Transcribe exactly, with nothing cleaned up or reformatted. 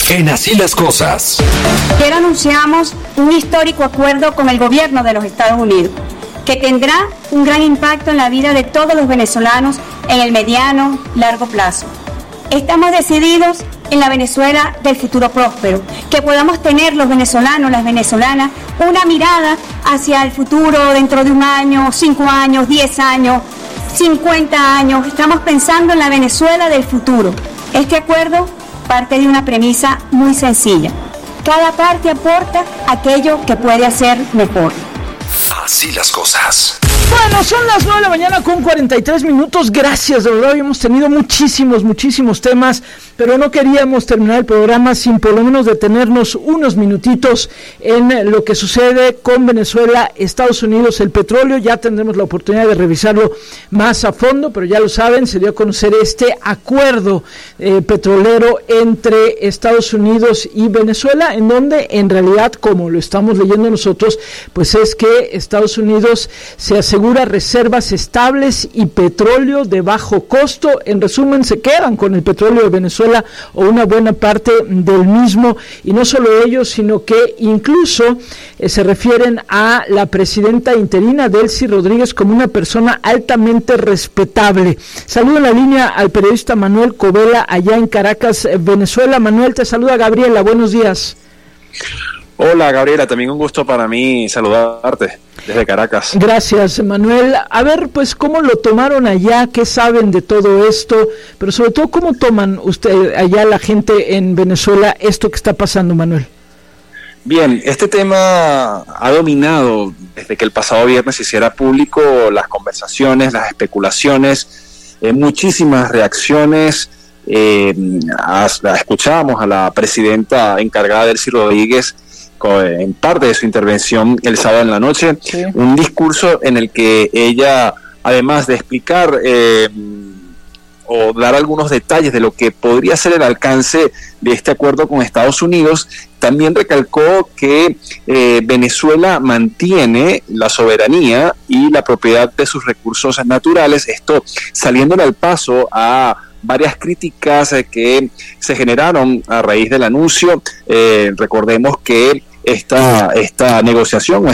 En Así las Cosas. Ayer anunciamos un histórico acuerdo con el gobierno de los Estados Unidos, que tendrá un gran impacto en la vida de todos los venezolanos en el mediano, largo plazo. Estamos decididos en la Venezuela del futuro próspero, que podamos tener los venezolanos, las venezolanas, una mirada hacia el futuro dentro de un año, cinco años, diez años, cincuenta años. Estamos pensando en la Venezuela del futuro. Este acuerdo parte de una premisa muy sencilla. Cada parte aporta aquello que puede hacer mejor. Así las cosas. Bueno, son las nueve de la mañana con cuarenta y tres minutos. Gracias, de verdad, hemos tenido muchísimos, muchísimos temas, pero no queríamos terminar el programa sin por lo menos detenernos unos minutitos en lo que sucede con Venezuela, Estados Unidos, el petróleo. Ya tendremos la oportunidad de revisarlo más a fondo, pero ya lo saben, se dio a conocer este acuerdo eh, petrolero entre Estados Unidos y Venezuela, en donde en realidad, como lo estamos leyendo nosotros, pues es que Estados Unidos se asegura reservas estables y petróleo de bajo costo. En resumen, se quedan con el petróleo de Venezuela o una buena parte del mismo, y no solo ellos, sino que incluso eh, se refieren a la presidenta interina Delcy Rodríguez como una persona altamente respetable. Saludo en la línea al periodista Manuel Covela allá en Caracas, Venezuela. Manuel, te saluda Gabriela, buenos días. Hola Gabriela, también un gusto para mí saludarte desde Caracas. Gracias, Manuel. A ver, pues, ¿cómo lo tomaron allá? ¿Qué saben de todo esto? Pero sobre todo, ¿cómo toman usted allá la gente en Venezuela esto que está pasando, Manuel? Bien, este tema ha dominado desde que el pasado viernes se hiciera público las conversaciones, las especulaciones, eh, muchísimas reacciones. Eh, a, a, escuchábamos a la presidenta encargada, Delcy Rodríguez, en parte de su intervención el sábado en la noche, sí. Un discurso en el que ella, además de explicar eh, o dar algunos detalles de lo que podría ser el alcance de este acuerdo con Estados Unidos, también recalcó que eh, Venezuela mantiene la soberanía y la propiedad de sus recursos naturales, esto saliéndole al paso a varias críticas eh, que se generaron a raíz del anuncio. Eh, recordemos que esta, esta negociación